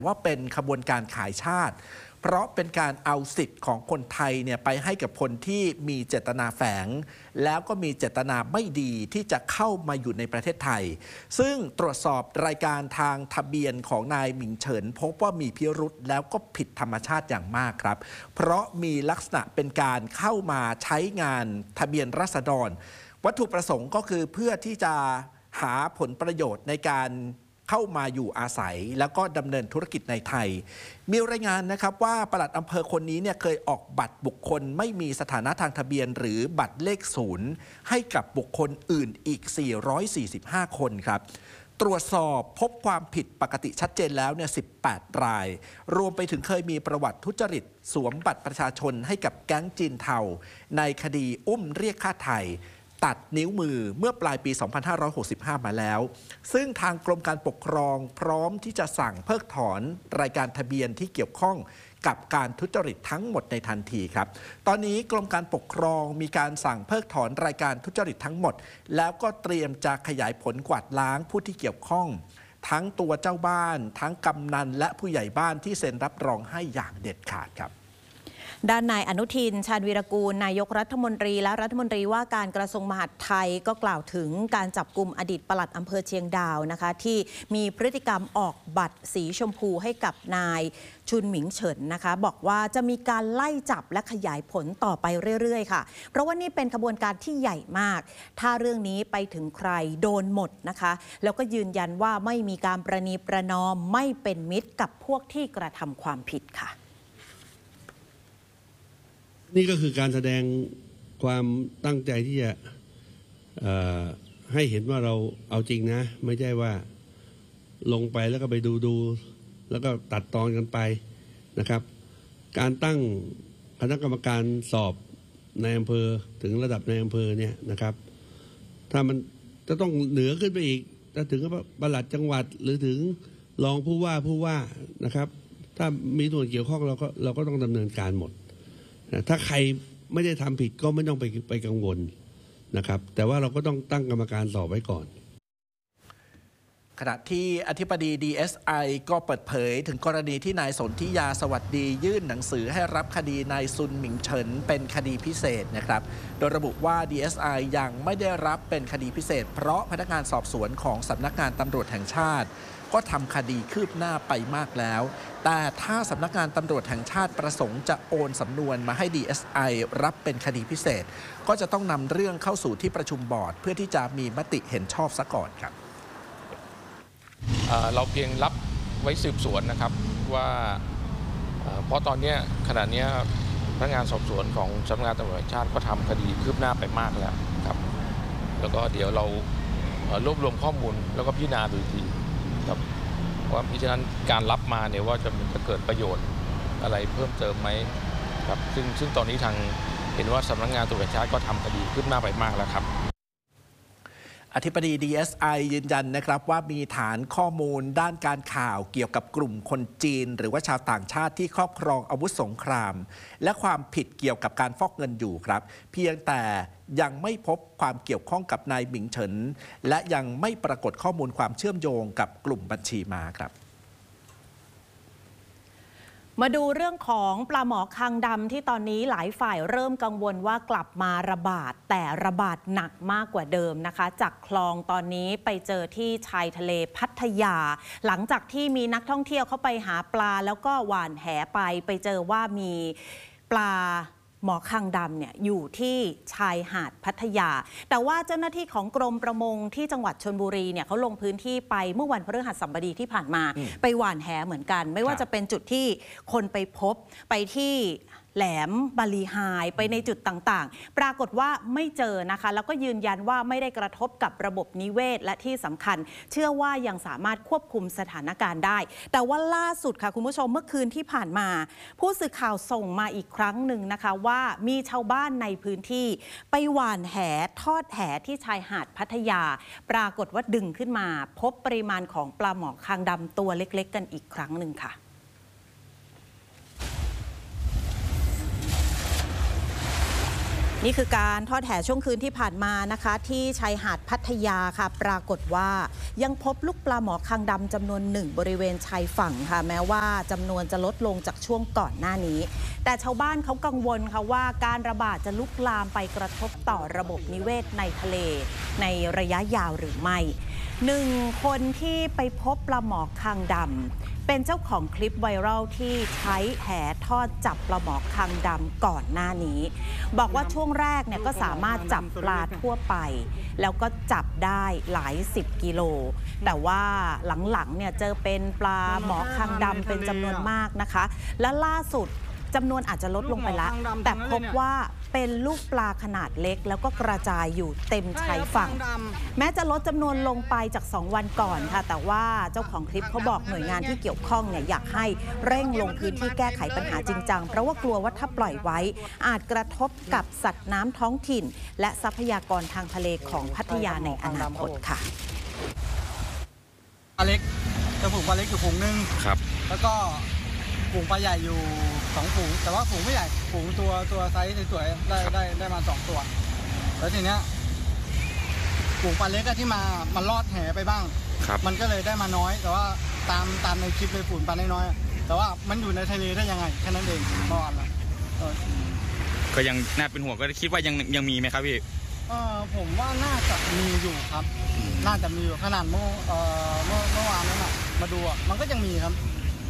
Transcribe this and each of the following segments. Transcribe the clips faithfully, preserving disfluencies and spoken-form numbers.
ว่าเป็นขบวนการขายชาติเพราะเป็นการเอาสิทธิ์ของคนไทยเนี่ยไปให้กับคนที่มีเจตนาแฝงแล้วก็มีเจตนาไม่ดีที่จะเข้ามาอยู่ในประเทศไทยซึ่งตรวจสอบรายการทางทะเบียนของนายหมิงเฉินพบว่ามีพิรุธแล้วก็ผิดธรรมชาติอย่างมากครับเพราะมีลักษณะเป็นการเข้ามาใช้งานทะเบียนราษฎรวัตถุประสงค์ก็คือเพื่อที่จะหาผลประโยชน์ในการเข้ามาอยู่อาศัยแล้วก็ดำเนินธุรกิจในไทยมีรายงานนะครับว่าปลัดอำเภอคนนี้เนี่ยเคยออกบัตรบุคคลไม่มีสถานะทางทะเบียนหรือบัตรเลขศูนย์ให้กับบุคคลอื่นอีกสี่ร้อยสี่สิบห้าคนครับตรวจสอบพบความผิดปกติชัดเจนแล้วเนี่ยสิบแปดรายรวมไปถึงเคยมีประวัติทุจริตสวมบัตรประชาชนให้กับแก๊งจีนเทาในคดีอุ้มเรียกค่าไทยตัดนิ้วมือเมื่อปลายปี สองพันห้าร้อยหกสิบห้า มาแล้วซึ่งทางกรมการปกครองพร้อมที่จะสั่งเพิกถอนรายการทะเบียนที่เกี่ยวข้องกับการทุจริตทั้งหมดในทันทีครับตอนนี้กรมการปกครองมีการสั่งเพิกถอนรายการทุจริตทั้งหมดแล้วก็เตรียมจะขยายผลกวาดล้างผู้ที่เกี่ยวข้องทั้งตัวเจ้าบ้านทั้งกำนันและผู้ใหญ่บ้านที่เซ็นรับรองให้อย่างเด็ดขาดครับด้านนายอนุทินชาญวีรกูลนายกรัฐมนตรีและรัฐมนตรีว่าการกระทรวงมหาดไทยก็กล่าวถึงการจับกุมอดีตปลัดอำเภอเชียงดาวนะคะที่มีพฤติกรรมออกบัตรสีชมพูให้กับนายชุนหมิงเฉินนะคะบอกว่าจะมีการไล่จับและขยายผลต่อไปเรื่อยๆค่ะเพราะว่านี่เป็นขบวนการที่ใหญ่มากถ้าเรื่องนี้ไปถึงใครโดนหมดนะคะแล้วก็ยืนยันว่าไม่มีการประนีประนอมไม่เป็นมิตรกับพวกที่กระทำความผิดค่ะนี่ก็คือการแสดงความตั้งใจที่จะให้เห็นว่าเราเอาจริงนะไม่ใช่ว่าลงไปแล้วก็ไปดูดูแล้วก็ตัดตอนกันไปนะครับการตั้งคณะกรรมการสอบในอำเภอถึงระดับในอำเภอเนี่ยนะครับถ้ามันจะต้องเหนือขึ้นไปอีกถ้าถึงปลัดจังหวัดหรือถึงรองผู้ว่าผู้ว่านะครับถ้ามีส่วนเกี่ยวข้องเราก็เราก็ต้องดำเนินการหมดถ้าใครไม่ได้ทำผิดก็ไม่ต้องไปไปกังวลนะครับแต่ว่าเราก็ต้องตั้งกรรมการสอบไว้ก่อนขณะที่อธิบดี ดี เอส ไอ ก็เปิดเผยถึงกรณีที่นายสนธิยาสวัสดียื่นหนังสือให้รับคดีนายซุนหมิงเฉินเป็นคดีพิเศษนะครับโดยระบุว่า ดี เอส ไอ ยังไม่ได้รับเป็นคดีพิเศษเพราะพนักงานสอบสวนของสำนักงานตำรวจแห่งชาติก็ทำคดีคืบหน้าไปมากแล้วแต่ถ้าสำนักงานตำรวจแห่งชาติประสงค์จะโอนสำนวนมาให้ ดี เอส ไอ รับเป็นคดีพิเศษก็จะต้องนำเรื่องเข้าสู่ที่ประชุมบอร์ดเพื่อที่จะมีมติเห็นชอบซะก่อนครับเราเพียงรับไว้สืบสวนนะครับว่าเพราะตอนนี้ขณะนี้พนักงานสอบสวนของสำนักงานตำรวจแห่งชาติก็ทำคดีคืบหน้าไปมากแล้วครับแล้วก็เดี๋ยวเรารวบรวมข้อมูลแล้วก็พิจารณาดูทีครับว่าเพราะฉะนั้นการรับมาเนี่ยว่าจะจะเกิดประโยชน์อะไรเพิ่มเติมไหมครับซึ่งซึ่งตอนนี้ทางเห็นว่าสำนักงานตำรวจแห่งชาติก็ทำคดีคืบหน้าไปมากแล้วครับอธิบดี ดี เอส ไอ ยืนยันนะครับว่ามีฐานข้อมูลด้านการข่าวเกี่ยวกับกลุ่มคนจีนหรือว่าชาวต่างชาติที่ครอบครองอาวุธสงครามและความผิดเกี่ยวกับการฟอกเงินอยู่ครับเพียงแต่ยังไม่พบความเกี่ยวข้องกับนายหมิงเฉินและยังไม่ปรากฏข้อมูลความเชื่อมโยงกับกลุ่มบัญชีม้าครับมาดูเรื่องของปลาหมอคางดำที่ตอนนี้หลายฝ่ายเริ่มกังวลว่ากลับมาระบาดแต่ระบาดหนักมากกว่าเดิมนะคะจากคลองตอนนี้ไปเจอที่ชายทะเลพัทยาหลังจากที่มีนักท่องเที่ยวเข้าไปหาปลาแล้วก็หว่านแหไปไปเจอว่ามีปลาหมอคางดำเนี่ยอยู่ที่ชายหาดพัทยาแต่ว่าเจ้าหน้าที่ของกรมประมงที่จังหวัดชลบุรีเนี่ยเขาลงพื้นที่ไปเมื่อวันพฤหัสบดีที่ผ่านมาไปหว่านแหเหมือนกันไม่ว่าจะเป็นจุดที่คนไปพบไปที่แหลมบาลีไฮไปในจุดต่างๆปรากฏว่าไม่เจอนะคะแล้วก็ยืนยันว่าไม่ได้กระทบกับระบบนิเวศและที่สำคัญเชื่อว่ายังสามารถควบคุมสถานการณ์ได้แต่ว่าล่าสุดค่ะคุณผู้ชมเมื่อคืนที่ผ่านมาผู้สื่อข่าวส่งมาอีกครั้งหนึ่งนะคะว่ามีชาวบ้านในพื้นที่ไปหว่านแหทอดแหที่ชายหาดพัทยาปรากฏว่าดึงขึ้นมาพบปริมาณของปลาหมอคางดำตัวเล็กๆกันอีกครั้งหนึ่งค่ะคนี่คือการทอดแห่ช่วงคืนที่ผ่านมานะคะที่ชายหาดพัทยาค่ะปรากฏว่ายังพบลูกปลาหมอคางดำจำนวนหนึ่งบริเวณชายฝั่งค่ะแม้ว่าจำนวนจะลดลงจากช่วงก่อนหน้านี้แต่ชาวบ้านเขากังวลค่ะว่าการระบาดจะลุกลามไปกระทบต่อระบบนิเวศในทะเลในระยะยาวหรือไม่หนึ่งคนที่ไปพบปลาหมอคางดำเป็นเจ้าของคลิปไวรัลที่ใช้แห่ทอดจับปลาหมอคางดำก่อนหน้านี้บอกว่าช่วงแรกเนี่ยก็สามารถจับปลาทั่วไปแล้วก็จับได้หลายสิบกิโลแต่ว่าหลังๆเนี่ยเจอเป็นปลาหมอคางดำเป็นจำนวนมากนะคะและล่าสุดจำนวนอาจจะลดลงไปแล้วแต่พบว่าเป็นลูกปลาขนาดเล็กแล้วก็กระจายอยู่เต็มชายฝั่งแม้จะลดจำนวนลงไปจากสองวันก่อนค่ะแต่ว่าเจ้าของคลิปเขาบอกหน่วยงานที่เกี่ยวข้องเนี่ยอยากให้เร่งลงพื้นที่แก้ไขปัญหาจริงจังเพราะว่ากลัวว่าถ้าปล่อยไว้อาจกระทบกับสัตว์น้ำท้องถิ่นและทรัพยากรทางทะเลของพัทยาในอนาคตค่ะปลาเล็กจะฝูงปลาเล็กอยู่ฝูงหนึ่งครับแล้วก็ฝูงปลาใหญ่อยู่สองฝูงแต่ว่าฝูงไม่ใหญ่ฝูงตัวตัวไซส์สวยๆได้ได้ได้มาสองตัวแล้วทีเนี้ยฝูงปลาเล็กที่มามันลอดแหไปบ้างมันก็เลยได้มาน้อยแต่ว่าตามตามในคลิปเลยฝูงปลาน้อยๆแต่ว่ามันอยู่ในทะเลได้ยังไงแค่นั้นเองเมื่อวานละก็ยังน่าเป็นห่วงก็คิดว่ายังยังมีไหมครับพี่เออผมว่าน่าจะมีอยู่ครับน่าจะมีอยู่ขนาดเมื่อเอ่อเมื่อเมื่อวานนั้นอ่ะมาดูอ่ะมันก็ยังมีครับ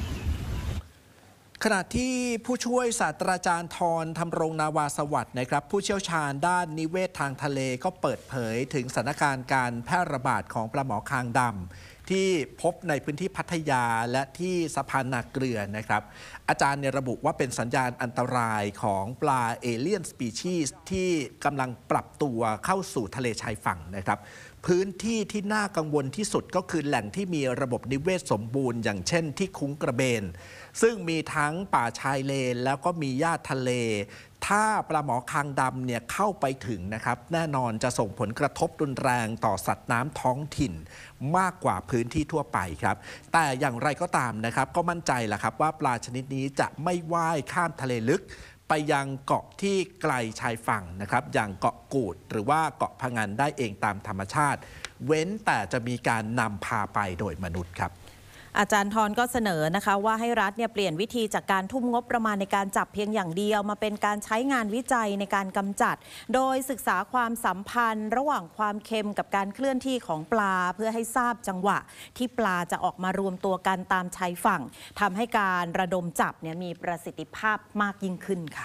ขณะที่ผู้ช่วยศาสตราจารย์ธรธำรงนาวาสวัสดิ์นะครับผู้เชี่ยวชาญด้านนิเวศทางทะเลก็เปิดเผยถึงสถานการณ์การแพร่ระบาดของปลาหมอคางดำที่พบในพื้นที่พัทยาและที่สะพานนาเกลือนะครับอาจารย์เนี่ยระบุว่าเป็นสัญญาณอันตรายของปลาเอเลียนสปีชีส์ที่กำลังปรับตัวเข้าสู่ทะเลชายฝั่งนะครับพื้นที่ที่น่ากังวลที่สุดก็คือแหล่งที่มีระบบนิเวศสมบูรณ์อย่างเช่นที่คุ้งกระเบนซึ่งมีทั้งป่าชายเลนแล้วก็มีหญ้าทะเลถ้าปลาหมอคางดำเนี่ยเข้าไปถึงนะครับแน่นอนจะส่งผลกระทบรุนแรงต่อสัตว์น้ำท้องถิ่นมากกว่าพื้นที่ทั่วไปครับแต่อย่างไรก็ตามนะครับก็มั่นใจแหละครับว่าปลาชนิดนี้จะไม่ว่ายข้ามทะเลลึกไปยังเกาะที่ไกลชายฝั่งนะครับอย่างเกาะกูดหรือว่าเกาะพะงันได้เองตามธรรมชาติเว้นแต่จะมีการนำพาไปโดยมนุษย์ครับอาจารย์ธรก็เสนอนะคะว่าให้รัฐเนี่ยเปลี่ยนวิธีจากการทุ่มงบประมาณในการจับเพียงอย่างเดียวมาเป็นการใช้งานวิจัยในการกำจัดโดยศึกษาความสัมพันธ์ระหว่างความเค็มกับการเคลื่อนที่ของปลาเพื่อให้ทราบจังหวะที่ปลาจะออกมารวมตัวกันตามชายฝั่งทำให้การระดมจับเนี่ยมีประสิทธิภาพมากยิ่งขึ้นค่ะ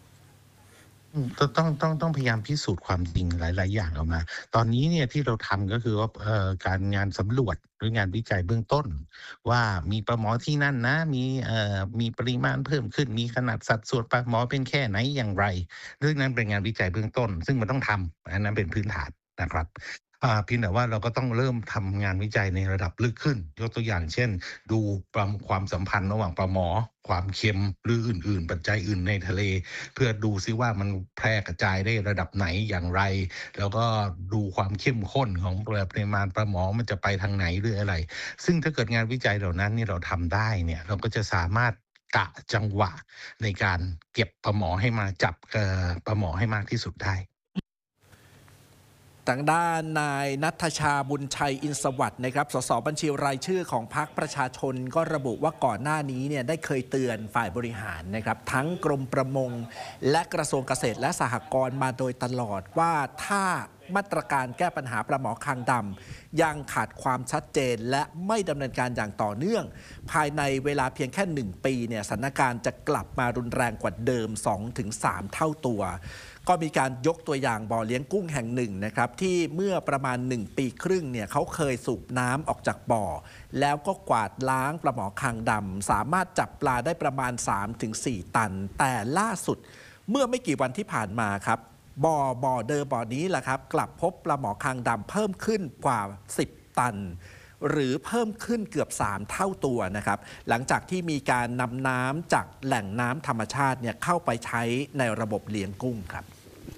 ต้องต้องต้องพยายามพิสูจน์ความจริงหลายๆอย่างออกมาตอนนี้เนี่ยที่เราทำก็คือว่าการงานสำรวจหรืองานวิจัยเบื้องต้นว่ามีปลาหมอที่นั่นนะมีเอ่อมีปริมาณเพิ่มขึ้นมีขนาดสัดส่วนปลาหมอเป็นแค่ไหนอย่างไรเรื่องนั้นเป็นงานวิจัยเบื้องต้นซึ่งมันต้องทำอันนั้นเป็นพื้นฐานนะครับเพียงแต่ว่าเราก็ต้องเริ่มทำงานวิจัยในระดับลึกขึ้นยกตัวอย่างเช่นดูความสัมพันธ์ระหว่างปลาหมอความเค็มหรืออื่นๆปัจจัยอื่นในทะเลเพื่อดูซิว่ามันแพร่กระจายได้ระดับไหนอย่างไรแล้วก็ดูความเข้มข้นของปริมาณปลาหมอมันจะไปทางไหนหรืออะไรซึ่งถ้าเกิดงานวิจัยเหล่านั้นนี่เราทำได้เนี่ยเราก็จะสามารถกะจังหวะในการเก็บปลาหมอให้มาจับปลาหมอให้มากที่สุดได้ทางด้านนายณัฐชาบุญชัยอินสวัสดิ์นะครับสสบัญชีรายชื่อของพรรคประชาชนก็ระบุว่าก่อนหน้านี้เนี่ยได้เคยเตือนฝ่ายบริหารนะครับทั้งกรมประมงและกระทรวงเกษตรและสหกรณ์มาโดยตลอดว่าถ้ามาตรการแก้ปัญหาปลาหมอคางดำยังขาดความชัดเจนและไม่ดำเนินการอย่างต่อเนื่องภายในเวลาเพียงแค่หนึ่งปีเนี่ยสถานการณ์จะกลับมารุนแรงกว่าเดิม สองถึงสาม เท่าตัวก็มีการยกตัวอย่างบ่อเลี้ยงกุ้งแห่งหนึ่งนะครับที่เมื่อประมาณหนึ่งปีครึ่งเนี่ยเขาเคยสูบน้ำออกจากบ่อแล้วก็กวาดล้างปลาหมอคางดำสามารถจับปลาได้ประมาณ สามถึงสี่ ตันแต่ล่าสุดเมื่อไม่กี่วันที่ผ่านมาครับบ่อบ่อเดิมบ่อนี้แหละครับกลับพบปลาหมอคางดำเพิ่มขึ้นกว่าสิบตันหรือเพิ่มขึ้นเกือบสามเท่าตัวนะครับหลังจากที่มีการนำน้ำจากแหล่งน้ำธรรมชาติเนี่ยเข้าไปใช้ในระบบเลี้ยงกุ้งครับ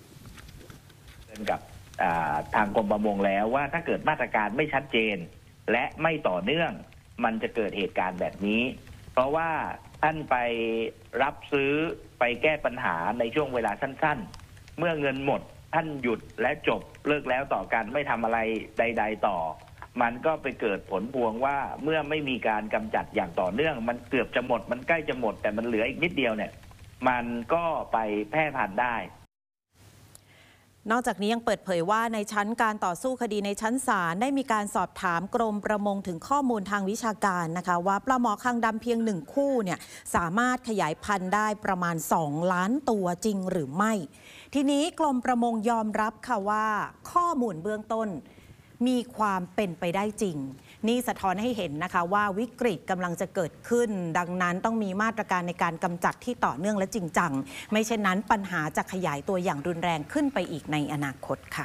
กับทางกรมประมงแล้วว่าถ้าเกิดมาตรการไม่ชัดเจนและไม่ต่อเนื่องมันจะเกิดเหตุการณ์แบบนี้เพราะว่าท่านไปรับซื้อไปแก้ปัญหาในช่วงเวลาสั้นๆเมื่อเงินหมดท่านหยุดและจบเลิกแล้วต่อกันไม่ทำอะไรใดๆต่อมันก็ไปเกิดผลพวงว่าเมื่อไม่มีการกำจัดอย่างต่อเนื่องมันเกือบจะหมดมันใกล้จะหมดแต่มันเหลืออีกนิดเดียวเนี่ยมันก็ไปแพร่พันธุ์ได้นอกจากนี้ยังเปิดเผยว่าในชั้นการต่อสู้คดีในชั้นศาลได้มีการสอบถามกรมประมงถึงข้อมูลทางวิชาการนะคะว่าปลาหมอคางดำเพียงหนึ่งคู่เนี่ยสามารถขยายพันธุ์ได้ประมาณสองล้านตัวจริงหรือไม่ทีนี้กรมประมงยอมรับค่ะว่าข้อมูลเบื้องต้นมีความเป็นไปได้จริงนี่สะท้อนให้เห็นนะคะว่าวิกฤตกำลังจะเกิดขึ้นดังนั้นต้องมีมาตรการในการกำจัดที่ต่อเนื่องและจริงจังไม่เช่นนั้นปัญหาจะขยายตัวอย่างรุนแรงขึ้นไปอีกในอนาคตค่ะ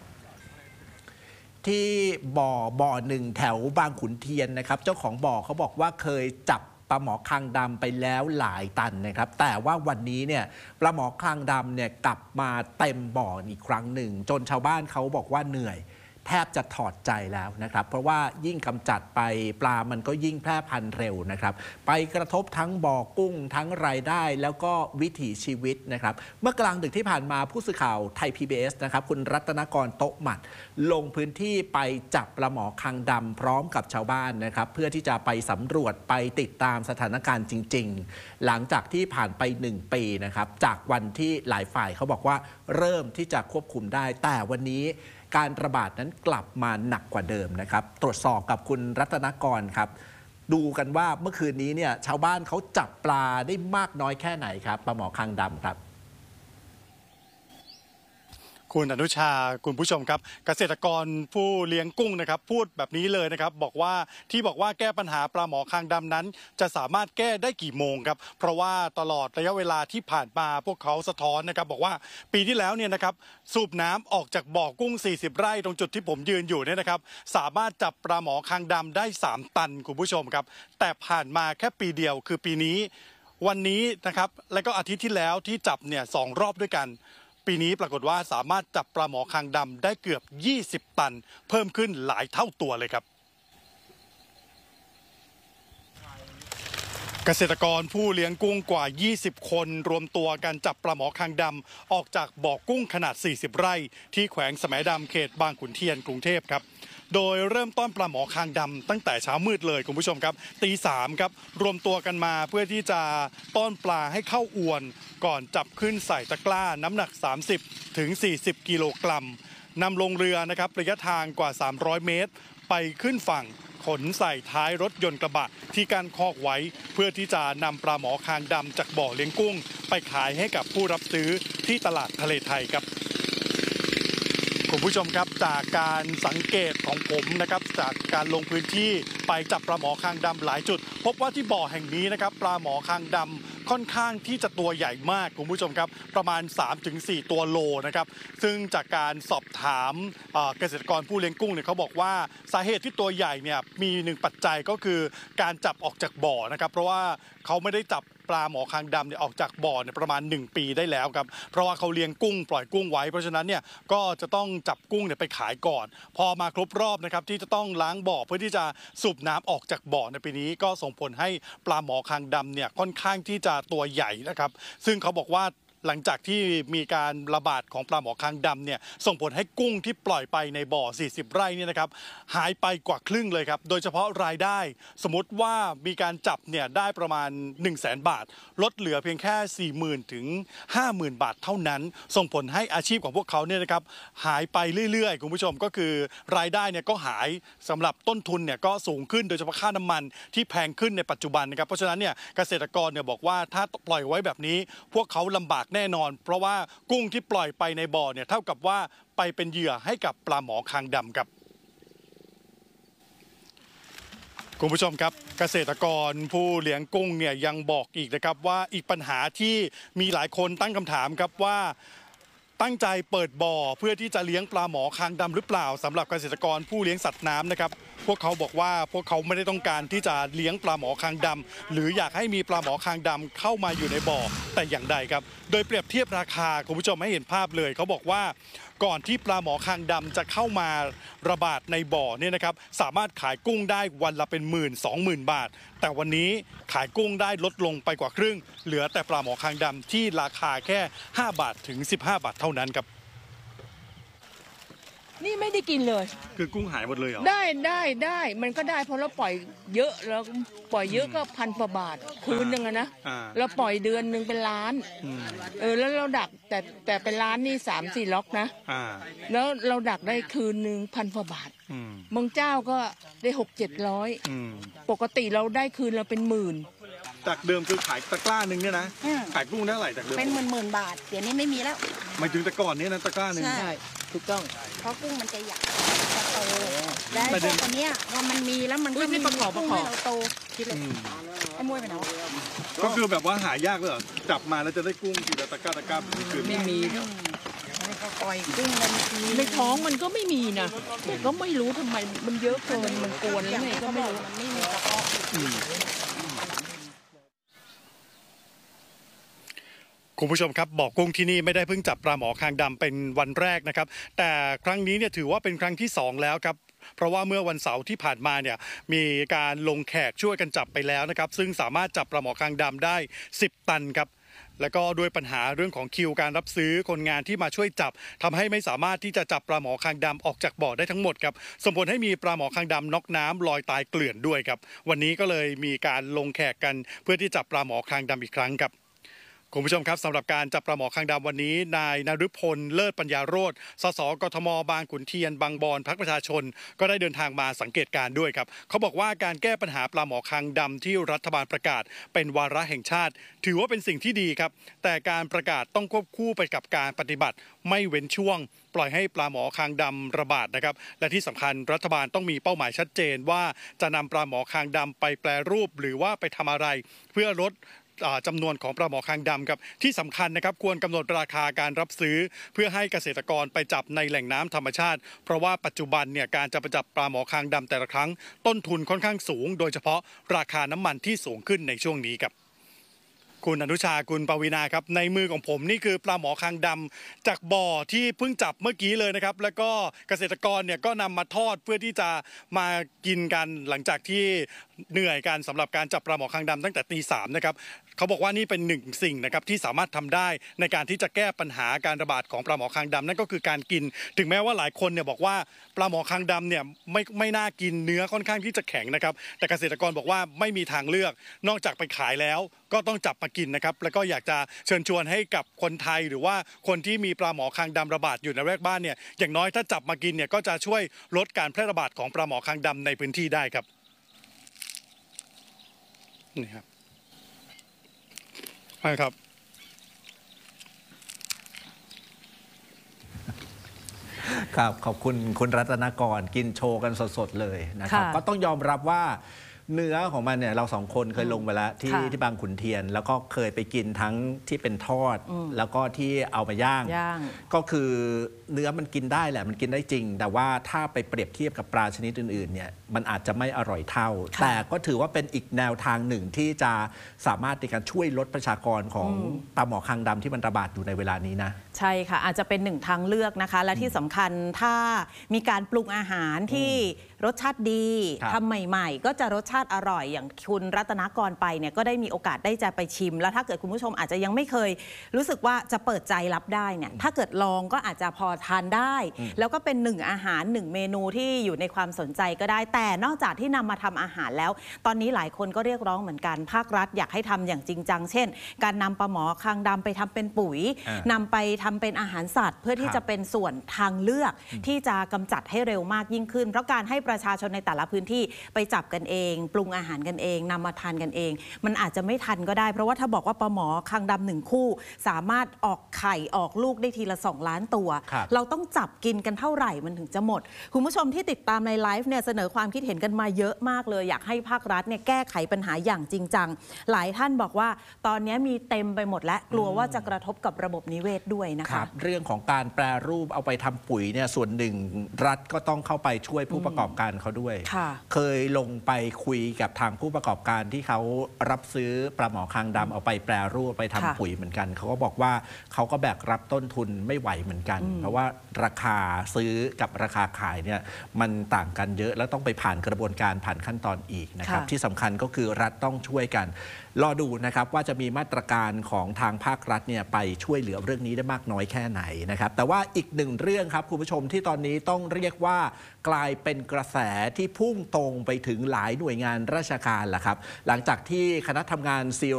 ที่บ่อบ่อหนึ่งแถวบางขุนเทียนนะครับเจ้าของบ่อเขาบอกว่าเคยจับปลาหมอคางดำไปแล้วหลายตันนะครับแต่ว่าวันนี้เนี่ยปลาหมอคางดำเนี่ยกลับมาเต็มบ่ออีกครั้งหนึ่งจนชาวบ้านเขาบอกว่าเหนื่อยแทบจะถอดใจแล้วนะครับเพราะว่ายิ่งกำจัดไปปลามันก็ยิ่งแพร่พันธุ์เร็วนะครับไปกระทบทั้งบ่อกุ้งทั้งรายได้แล้วก็วิถีชีวิตนะครับเมื่อกลางดึกที่ผ่านมาผู้สื่อข่าวไทย พี บี เอส นะครับคุณรัตนกรโต๊ะหมัดลงพื้นที่ไปจับปลาหมอคางดำพร้อมกับชาวบ้านนะครับเพื่อที่จะไปสำรวจไปติดตามสถานการณ์จริงๆหลังจากที่ผ่านไปหนึ่งปีนะครับจากวันที่หลายฝ่ายเขาบอกว่าเริ่มที่จะควบคุมได้แต่วันนี้การระบาดนั้นกลับมาหนักกว่าเดิมนะครับตรวจสอบกับคุณรัตนกรครับดูกันว่าเมื่อคืนนี้เนี่ยชาวบ้านเขาจับปลาได้มากน้อยแค่ไหนครับปลาหมอคางดำครับคุณอนุชาคุณผู้ชมครับเกษตรกรผู้เลี้ยงกุ้งนะครับพูดแบบนี้เลยนะครับบอกว่าที่บอกว่าแก้ปัญหาปลาหมอคางดำนั้นจะสามารถแก้ได้กี่โมงครับเพราะว่าตลอดระยะเวลาที่ผ่านมาพวกเขาสะท้อนนะครับบอกว่าปีที่แล้วเนี่ยนะครับสูบน้ำออกจากบ่อกุ้งสี่สิบไร่ตรงจุดที่ผมยืนอยู่เนี่ยนะครับสามารถจับปลาหมอคางดำได้สามตันคุณผู้ชมครับแต่ผ่านมาแค่ปีเดียวคือปีนี้วันนี้นะครับและก็อาทิตย์ที่แล้วที่จับเนี่ยสองรอบด้วยกันปีนี้ปรากฏว่าสามารถจับปลาหมอคางดำได้เกือบยี่สิบตันเพิ่มขึ้นหลายเท่าตัวเลยครับเกษตรกรผู้เลี้ยงกุ้งกว่ายี่สิบคนรวมตัวกันจับปลาหมอคางดำออกจากบ่อกุ้งขนาดสี่สิบไร่ที่แขวงแสมดำเขตบางขุนเทียนกรุงเทพครับโดยเริ่มต้นปลาหมอคางดำตั้งแต่เช้ามืดเลยคุณผู้ชมครับตีสามครับรวมตัวกันมาเพื่อที่จะต้อนปลาให้เข้าอวนก่อนจับขึ้นใส่ตะกร้าน้ำหนักสามสิบถึงสี่สิบกิโลกรัมนำลงเรือนะครับระยะทางกว่าสามร้อยเมตรไปขึ้นฝั่งขนใส่ท้ายรถยนต์กระบะที่กั้นคอกไว้เพื่อที่จะนำปลาหมอคางดำจากบ่อเลี้ยงกุ้งไปขายให้กับผู้รับซื้อที่ตลาดทะเลไทยครับคุณผู้ชมครับจากการสังเกตของผมนะครับจากการลงพื้นที่ไปจับปลาหมอคางดำหลายจุดพบว่าที่บ่อแห่งนี้นะครับปลาหมอคางดำค่อนข้างที่จะตัวใหญ่มากคุณผู้ชมครับประมาณ สามถึงสี่ ตัวโลนะครับซึ่งจากการสอบถามเกษตรกรผู้เลี้ยงกุ้งเนี่ยเขาบอกว่าสาเหตุที่ตัวใหญ่เนี่ยมีหนึ่งปัจจัยก็คือการจับออกจากบ่อนะครับเพราะว่าเขาไม่ได้จับปลาหมอคางดำเนี่ยออกจากบ่อเนี่ยประมาณหนึ่งปีได้แล้วครับเพราะว่าเขาเลี้ยงกุ้งปล่อยกุ้งไว้เพราะฉะนั้นเนี่ยก็จะต้องจับกุ้งเนี่ยไปขายก่อนพอมาครบรอบนะครับที่จะต้องล้างบ่อเพื่อที่จะสูบน้ำออกจากบ่อในปีนี้ก็ส่งผลให้ปลาหมอคางดำเนี่ยค่อนข้างที่จะตัวใหญ่นะครับซึ่งเขาบอกว่าหลังจากที่มีการระบาดของปลาหมอคางดำเนี่ยส่งผลให้กุ้งที่ปล่อยไปในบ่อสี่สิบไร่เนี่ยนะครับหายไปกว่าครึ่งเลยครับโดยเฉพาะรายได้สมมติว่ามีการจับเนี่ยได้ประมาณ หนึ่งแสน บาทลดเหลือเพียงแค่ สี่หมื่น ถึง ห้าหมื่น บาทเท่านั้นส่งผลให้อาชีพของพวกเขาเนี่ยนะครับหายไปเรื่อยๆคุณผู้ชมก็คือรายได้เนี่ยก็หายสำหรับต้นทุนเนี่ยก็สูงขึ้นโดยเฉพาะค่าน้ำมันที่แพงขึ้นในปัจจุบันนะครับเพราะฉะนั้นเนี่ยเกษตรกรเนี่ยบอกว่าถ้าปล่อยไว้แบบนี้พวกเขาลำบากแน่นอนเพราะว่ากุ้งที่ปล่อยไปในบ่อเนี่ยเท่ากับว่าไปเป็นเหยื่อให้กับปลาหมอคางดำครับคุณผู้ชมครับเกษตรกรผู้เลี้ยงกุ้งเนี่ยยังบอกอีกนะครับว่าอีกปัญหาที่มีหลายคนตั้งคำถามครับว่าตั้งใจเปิดบ่อเพื่อที่จะเลี้ยงปลาหมอคางดำหรือเปล่าสำหรับเกษตรกรผู้เลี้ยงสัตว์น้ำนะครับพวกเขาบอกว่าพวกเขาไม่ได้ต้องการที่จะเลี้ยงปลาหมอคางดำหรืออยากให้มีปลาหมอคางดำเข้ามาอยู่ในบ่อแต่อย่างใดครับโดยเปรียบเทียบราคาคุณผู้ชมให้เห็นภาพเลยเขาบอกว่าก่อนที่ปลาหมอคางดำจะเข้ามาระบาดในบ่อเนี่ยนะครับสามารถขายกุ้งได้วันละเป็นหมื่นสองหมื่นบาทแต่วันนี้ขายกุ้งได้ลดลงไปกว่าครึ่งเหลือแต่ปลาหมอคางดำที่ราคาแค่ห้าบาทถึงสิบห้าบาทเท่านั้นครับนี่ไม่ได้กินเลยคือกุ้งหายหมดเลยเหรอได้ได้ได้มันก็ได้เพราะเราปล่อยเยอะเราปล่อยเยอะก็พันกว่าบาทคืนหนึ่งนะเราปล่อยเดือนหนึ่งเป็นล้านเออแล้วเราดักแต่แต่เป็นล้านนี่สามสี่ล็อกนะแล้วเราดักได้คืนหนึ่งพันกว่าบาทบางเจ้าก็ได้หกเจ็ดร้อยปกติเราได้คืนเราเป็นหมื่นจากเดิมคือขายตะกร้าหนึ่งเนี่ยนะขายกุ้งได้เท่าไหร่จากเดิมเป็นหมื่นหมื่นบาทเดี๋ยวนี้ไม่มีแล้วหมายถึงแต่ก่อนนี้นะตะกร้าหนึ่งใช่ถูกต้องเพราะกุ้งมันจะใหญ่จะโตและพวกตัวเนี้ยพอมันมีแล้วมันก็ไม่ประกอบประกอบเราโตคิดเลยไอ้มวยไปไหนก็คือแบบว่าหายากเลยเหรอจับมาแล้วจะได้กุ้งทีละตะกร้าตะกร้าคือไม่มีปล่อยกุ้งมันในท้องมันก็ไม่มีนะแต่ก็ไม่รู้ทำไมมันเยอะเกินมันกวนแล้วไงก็ไม่รู้มันไม่มีกระเพาะคุณผู้ชมครับบ่อกุ้งที่นี่ไม่ได้เพิ่งจับปลาหมอคางดำเป็นวันแรกนะครับแต่ครั้งนี้เนี่ยถือว่าเป็นครั้งที่สองแล้วครับเพราะว่าเมื่อวันเสาร์ที่ผ่านมาเนี่ยมีการลงแขกช่วยกันจับไปแล้วนะครับซึ่งสามารถจับปลาหมอคางดำได้สิบตันครับแล้วก็ด้วยปัญหาเรื่องของคิวการรับซื้อคนงานที่มาช่วยจับทำให้ไม่สามารถที่จะจับปลาหมอคางดำออกจากบ่อได้ทั้งหมดครับส่งผลให้มีปลาหมอคางดำน็อกน้ำลอยตายเกลื่อนด้วยครับวันนี้ก็เลยมีการลงแขกกันเพื่อที่จับปลาหมอคางดำอีกครั้งครับคุณผู้ชมครับสำหรับการจับปลาหมอคางดำวันนี้นายนฤพลเลิศปัญญาโรจน์สสกทมบางขุนเทียนบางบอนพรรคประชาชนก็ได้เดินทางมาสังเกตการณ์ด้วยครับเขาบอกว่าการแก้ปัญหาปลาหมอคางดำที่รัฐบาลประกาศเป็นวาระแห่งชาติถือว่าเป็นสิ่งที่ดีครับแต่การประกาศต้องควบคู่ไปกับการปฏิบัติไม่เว้นช่วงปล่อยให้ปลาหมอคางดำระบาดนะครับและที่สำคัญรัฐบาลต้องมีเป้าหมายชัดเจนว่าจะนำปลาหมอคางดำไปแปรรูปหรือว่าไปทำอะไรเพื่อลดจำนวนของปลาหมอคางดำครับที่สำคัญนะครับควรกำหนดราคาการรับซื้อเพื่อให้เกษตรกรไปจับในแหล่งน้ำธรรมชาติเพราะว่าปัจจุบันเนี่ยการจะไปจับปลาหมอคางดำแต่ละครั้งต้นทุนค่อนข้างสูงโดยเฉพาะราคาน้ำมันที่สูงขึ้นในช่วงนี้ครับคุณอนุชาคุณปวีณาครับในมือของผมนี่คือปลาหมอคางดำจากบ่อที่เพิ่งจับเมื่อกี้เลยนะครับแล้วก็เกษตรกรเนี่ยก็นำมาทอดเพื่อที่จะมากินกันหลังจากที่เหนื่อยกันสำหรับการจับปลาหมอคางดำตั้งแต่ตีสามนะครับเขาบอกว่านี่เป็นหนึ่งสิ่งนะครับที่สามารถทำได้ในการที่จะแก้ปัญหาการระบาดของปลาหมอคางดำนั่นก็คือการกินถึงแม้ว่าหลายคนเนี่ยบอกว่าปลาหมอคางดำเนี่ยไม่ไม่น่ากินเนื้อค่อนข้างที่จะแข็งนะครับแต่เกษตรกรบอกว่าไม่มีทางเลือกนอกจากไปขายแล้วก็ต้องจับมากินนะครับแล้วก็อยากจะเชิญชวนให้กับคนไทยหรือว่าคนที่มีปลาหมอคางดำระบาดอยู่ในแวกบ้านเนี่ยอย่างน้อยถ้าจับมากินเนี่ยก็จะช่วยลดการแพร่ระบาดของปลาหมอคางดำในพื้นที่ได้ครับนี่ครับใช่ครับครับขอบคุณคุณรัตนกรกินโชว์กันสดๆเลยนะครับก็ต้องยอมรับว่าเนื้อของมันเนี่ยเราสองคนเคยลงไปแล้วที่ที่บางขุนเทียนแล้วก็เคยไปกินทั้งที่เป็นทอดแล้วก็ที่เอามาย่างก็คือเนื้อมันกินได้แหละมันกินได้จริงแต่ว่าถ้าไปเปรียบเทียบกับปลาชนิดอื่นๆเนี่ยมันอาจจะไม่อร่อยเท่าแต่ก็ถือว่าเป็นอีกแนวทางหนึ่งที่จะสามารถในการช่วยลดประชากรของปลาหมอคางดำที่มันระบาดอยู่ในเวลานี้นะใช่ค่ะอาจจะเป็นหนึ่งทางเลือกนะคะและที่สำคัญถ้ามีการปรุงอาหารที่รสชาติดีทำใหม่ๆก็จะรสชาติอร่อยอย่างคุณรัตนกรไปเนี่ยก็ได้มีโอกาสได้จะไปชิมแล้วถ้าเกิดคุณผู้ชมอาจจะยังไม่เคยรู้สึกว่าจะเปิดใจรับได้เนี่ยถ้าเกิดลองก็อาจจะพอทานได้แล้วก็เป็นหนึ่งอาหารหนึ่งเมนูที่อยู่ในความสนใจก็ได้แต่นอกจากที่นำมาทำอาหารแล้วตอนนี้หลายคนก็เรียกร้องเหมือนกันภาครัฐอยากให้ทำอย่างจริงจังเช่นการนำปลาหมอคางดำไปทำเป็นปุ๋ยนำไปทำเป็นอาหารสัตว์เพื่อที่จะเป็นส่วนทางเลือกที่จะกำจัดให้เร็วมากยิ่งขึ้นเพราะการให้ประชาชนในแต่ละพื้นที่ไปจับกันเองปรุงอาหารกันเองนำมาทานกันเองมันอาจจะไม่ทันก็ได้เพราะว่าถ้าบอกว่าปลาหมอคางดำหนึ่งคู่สามารถออกไข่ออกลูกได้ทีละสองล้านตัวเราต้องจับกินกันเท่าไหร่มันถึงจะหมดคุณผู้ชมที่ติดตามในไลฟ์เนี่ยเสนอความคิดเห็นกันมาเยอะมากเลยอยากให้ภาครัฐเนี่ยแก้ไขปัญหาอย่างจริงจังหลายท่านบอกว่าตอนนี้มีเต็มไปหมดและกลัวว่าจะกระทบกับระบบนิเวศด้วยนะคะเรื่องของการแปรรูปเอาไปทำปุ๋ยเนี่ยส่วนหนึ่งรัฐก็ต้องเข้าไปช่วยผู้ประกอบการเขาด้วยค่ะเคยลงไปคุยกับทางผู้ประกอบการที่เขารับซื้อปลาหมอคางดำเอาไปแปรรูปไปทำค่ะปุ๋ยเหมือนกันเขาก็บอกว่าเขาก็แบกรับต้นทุนไม่ไหวเหมือนกัน เพราะว่าราคาซื้อกับราคาขายเนี่ยมันต่างกันเยอะแล้วต้องไปผ่านกระบวนการผ่านขั้นตอนอีกนะครับค่ะที่สำคัญก็คือรัฐต้องช่วยกันรอดูนะครับว่าจะมีมาตรการของทางภาครัฐเนี่ยไปช่วยเหลือเรื่องนี้ได้มากน้อยแค่ไหนนะครับแต่ว่าอีกหนึ่งเรื่องครับคุณผู้ชมที่ตอนนี้ต้องเรียกว่ากลายเป็นกระแสที่พุ่งตรงไปถึงหลายหน่วยงานราชการแหละครับหลังจากที่คณะทำงานซี